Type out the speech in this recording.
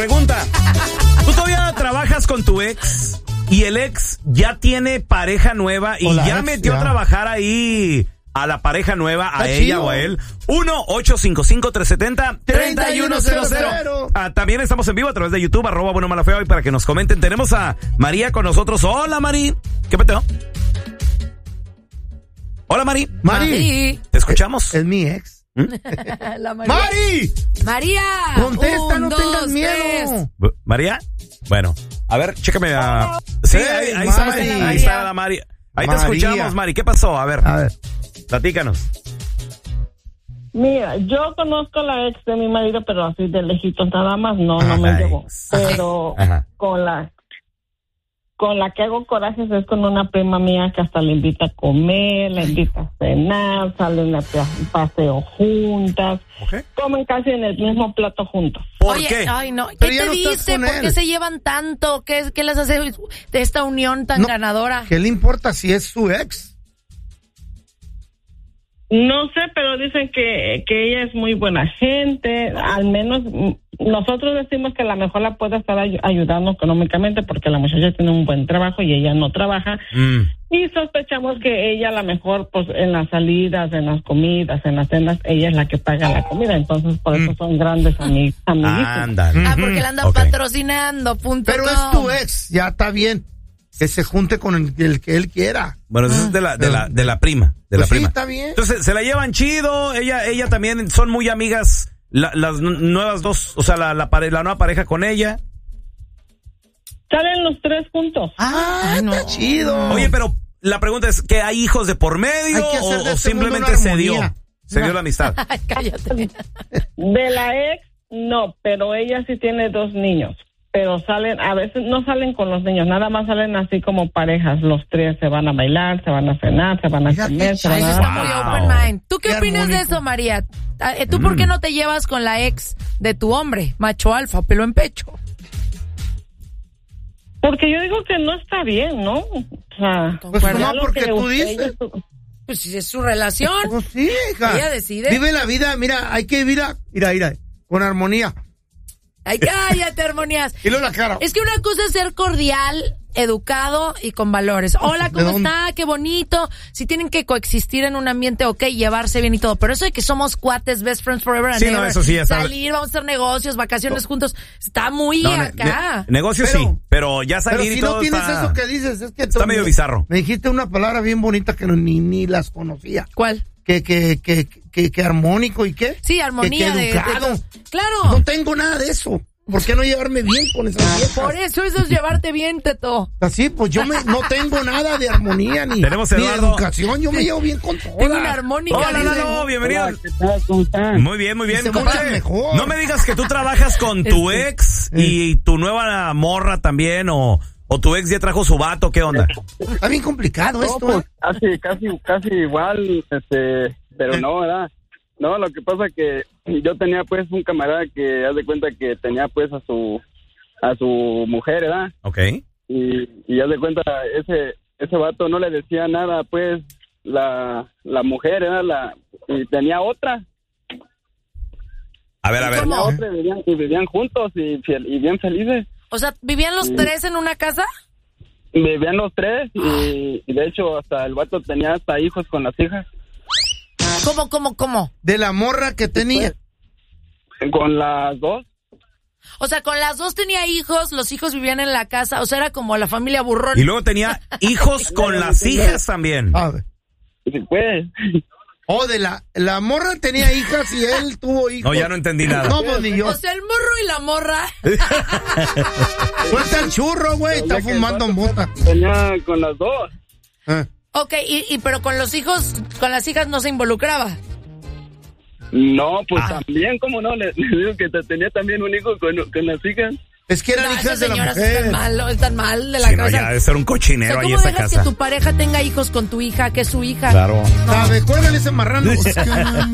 Pregunta, ¿tú todavía trabajas con tu ex y el ex ya tiene pareja nueva y ya metió a trabajar ahí a la pareja nueva, a ella chido. O a él? 1-855-370-3100. También estamos en vivo a través de YouTube, @buenomalafeo, y para que nos comenten. Tenemos a María con nosotros. Hola, Mari. ¿Qué peteo? Hola, Mari. Mari. ¿Te escuchamos? Es mi ex. La María. ¡Mari! María. Contesta, no tengas miedo. ¿María? Bueno, a ver, chécame a... Sí, ahí está la Mari. Ahí te escuchamos, Mari. ¿Qué pasó? A ver, platícanos. Mira, yo conozco a la ex de mi marido, pero así de lejitos nada más, no me llevo. Pero con la que hago corajes es con una prima mía que hasta le invita a comer, le invita a cenar, salen a paseo juntas, comen casi en el mismo plato juntos. ¿Por qué? Ay, no. ¿Qué te dice? ¿Por qué se llevan tanto? ¿Qué les hace de esta unión tan ganadora? ¿Qué le importa si es su ex? No sé, pero dicen que ella es muy buena gente. Al menos nosotros decimos que a lo mejor la puede estar ayudando económicamente porque la muchacha tiene un buen trabajo y ella no trabaja. Y sospechamos que ella a lo mejor, pues en las salidas, en las comidas, en las cenas, ella es la que paga la comida. Entonces, por eso son grandes amiguitos. Porque la andan patrocinando, punto. Pero es tu ex, ya está bien. Que se junte con el que él quiera. Bueno, eso es de la prima. De la prima. Sí, está bien. Entonces, se la llevan chido. Ella también son muy amigas. Las nuevas dos, o sea, la nueva pareja con ella. Salen los tres juntos. Está chido. Oye, pero la pregunta es, ¿que hay hijos de por medio o simplemente se dio la amistad? Cállate. De la ex, no, pero ella sí tiene 2 niños. Pero a veces no salen con los niños, nada más salen así como parejas. Los tres se van a bailar, se van a cenar, se van a comer, se van a... Está muy open mind. ¿Tú qué opinas de eso, María? ¿Tú por qué no te llevas con la ex de tu hombre, macho alfa, pelo en pecho? Porque yo digo que no está bien, ¿no? O sea, pues no, porque tú dices... Pues si es su relación. Pues sí, hija. Ella decide. Vive la vida, mira, hay que vivir con armonía. Ay, cállate, armonías. Y luego la cara. Es que una cosa es ser cordial, educado y con valores. Hola, ¿cómo está? Qué bonito. Si tienen que coexistir en un ambiente, llevarse bien y todo. Pero eso de que somos cuates, best friends forever and ever. Eso sí, salir, vamos a hacer negocios, vacaciones juntos. Está muy acá. Negocios sí, pero ya salir y todo. Pero si no tienes eso que dices, es que está medio bizarro. Me dijiste una palabra bien bonita que ni las conocía. ¿Cuál? Que armónico y qué. Sí, armonía. Que educado. Claro. No tengo nada de eso. ¿Por qué no llevarme bien con esas viejas? Por eso es llevarte bien, Teto. Así, pues yo no tengo nada de armonía ni educación. Yo me llevo bien con todas. Tengo una armónica. No, bienvenido. Hola, ¿qué tal? ¿Cómo están? Muy bien. Mejor. No me digas que tú trabajas con tu ex y tu nueva morra también, o tu ex ya trajo su vato. ¿Qué onda? Está bien complicado esto. Pues, casi igual, pero no, ¿verdad? No, lo que pasa que yo tenía pues un camarada que haz de cuenta que tenía pues a su mujer, ¿verdad? Okay. Y haz de cuenta ese vato no le decía nada pues la mujer, ¿verdad? Y tenía otra. A ver. Tenía otra y vivían juntos y bien felices. O sea, ¿vivían los tres en una casa? Vivían los tres y de hecho hasta el vato tenía hasta hijos con las hijas. ¿Cómo? De la morra que tenía. Con las dos. O sea, con las dos tenía hijos, los hijos vivían en la casa, o sea, era como la familia burrón. Y luego tenía hijos con las hijas también. A ver. Sí, pues. De la morra tenía hijas y él tuvo hijos. No, ya no entendí nada. No, pues ni yo. O sea, el morro y la morra. Suelta el churro, güey, está fumando mota. Tenía con las dos. Ok, pero con los hijos, con las hijas no se involucraba. No, pues también, ¿cómo no? Le digo que tenía también un hijo con las hijas. Es que eran hijas de la mujer. Están mal de la cabeza. No, ya debe ser un cochinero ahí esa casa. ¿Cómo dejas que tu pareja tenga hijos con tu hija, que es su hija? Claro. No. Cuélgale ese marrano.